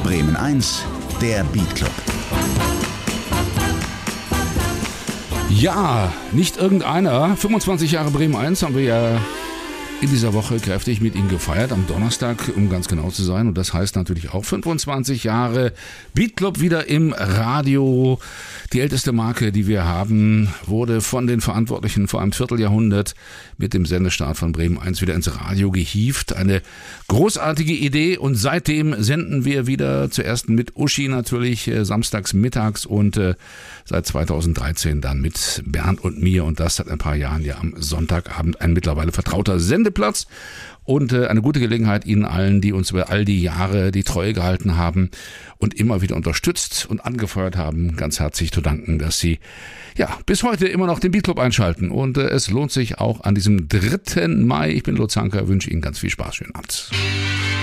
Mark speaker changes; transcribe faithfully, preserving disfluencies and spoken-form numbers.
Speaker 1: Bremen eins, der Beat Club.
Speaker 2: Ja, nicht irgendeiner. fünfundzwanzig Jahre Bremen eins haben wir ja in dieser Woche kräftig mit Ihnen gefeiert, am Donnerstag, um ganz genau zu sein. Und das heißt natürlich auch fünfundzwanzig Jahre Beat Club wieder im Radio. Die älteste Marke, die wir haben, wurde von den Verantwortlichen vor einem Vierteljahrhundert mit dem Sendestart von Bremen eins wieder ins Radio gehievt. Eine großartige Idee und seitdem senden wir wieder zuerst mit Uschi natürlich äh, samstags mittags und äh, seit zweitausenddreizehn dann mit Bernd und mir und das seit ein paar Jahren ja am Sonntagabend ein mittlerweile vertrauter Sendeplatz. Und äh, eine gute Gelegenheit Ihnen allen, die uns über all die Jahre die Treue gehalten haben und immer wieder unterstützt und angefeuert haben, ganz herzlich zu danken, dass Sie ja bis heute immer noch den Beat Club einschalten. Und äh, es lohnt sich auch an diesem dritten Mai. Ich bin Lutz Hanker, wünsche Ihnen ganz viel Spaß. Schönen Abend.